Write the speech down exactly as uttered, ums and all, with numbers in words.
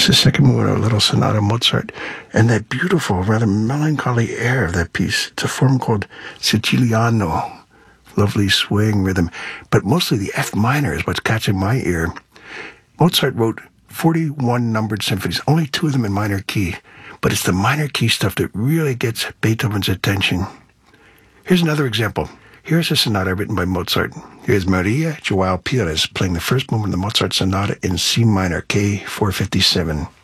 the second movement of Little Sonata Mozart, and that beautiful, rather melancholy air of that piece. It's a form called Siciliano, lovely swaying rhythm, but mostly the F minor is what's catching my ear. Mozart wrote forty-one numbered symphonies, only two of them in minor key, but it's the minor key stuff that really gets Beethoven's attention. Here's another example. Here's a sonata written by Mozart. Here's Maria Joao Pires playing the first movement of the Mozart Sonata in C minor, K four fifty-seven.